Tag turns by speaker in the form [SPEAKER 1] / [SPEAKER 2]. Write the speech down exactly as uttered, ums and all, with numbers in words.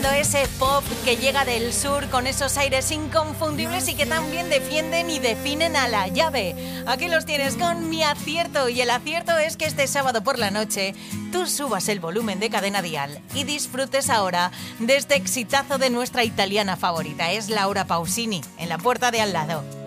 [SPEAKER 1] escuchando ese pop que llega del sur con esos aires inconfundibles y que también defienden y definen a La Llave. Aquí los tienes con mi acierto, y el acierto es que este sábado por la noche tú subas el volumen de Cadena Dial y disfrutes ahora de este exitazo de nuestra italiana favorita. Es Laura Pausini, en la puerta de al lado.